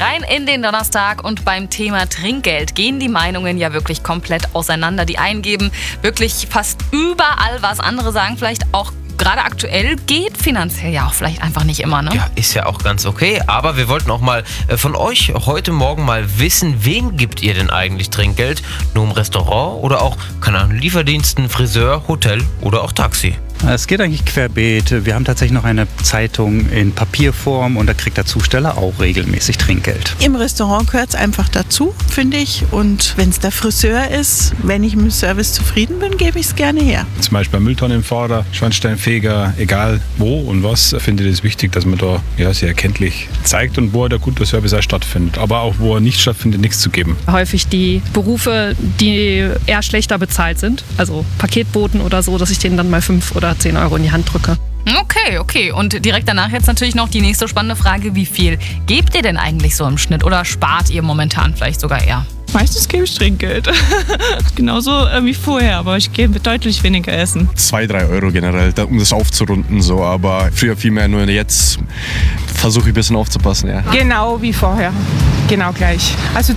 Rein in den Donnerstag und beim Thema Trinkgeld gehen die Meinungen ja wirklich komplett auseinander. Die einen geben wirklich fast überall was, andere sagen vielleicht auch gerade aktuell geht finanziell ja auch vielleicht einfach nicht immer, ne? Ja, ist ja auch ganz okay, aber wir wollten auch mal von euch heute Morgen mal wissen, wem gibt ihr denn eigentlich Trinkgeld? Nur im Restaurant oder auch, keine Ahnung, Lieferdiensten, Friseur, Hotel oder auch Taxi? Es geht eigentlich querbeet. Wir haben tatsächlich noch eine Zeitung in Papierform und da kriegt der Zusteller auch regelmäßig Trinkgeld. Im Restaurant gehört es einfach dazu, finde ich. Und wenn es der Friseur ist, wenn ich mit dem Service zufrieden bin, gebe ich es gerne her. Zum Beispiel Mülltonnenfahrer, Schornsteinfeger, egal wo und was, finde ich es wichtig, dass man da sehr erkenntlich zeigt und wo der gute Service auch stattfindet. Aber auch wo er nicht stattfindet, nichts zu geben. Häufig die Berufe, die eher schlechter bezahlt sind, also Paketboten oder so, dass ich denen dann mal 5 oder 10 Euro in die Hand drücke. Okay. Und direkt danach jetzt natürlich noch die nächste spannende Frage. Wie viel gebt ihr denn eigentlich so im Schnitt oder spart ihr momentan vielleicht sogar eher? Meistens gebe ich Trinkgeld. Genauso wie vorher, aber ich gebe deutlich weniger essen. 2-3 Euro generell, um das aufzurunden. So. Aber früher viel mehr, nur jetzt versuche ich ein bisschen aufzupassen. Ja. Genau wie vorher. Genau gleich. Also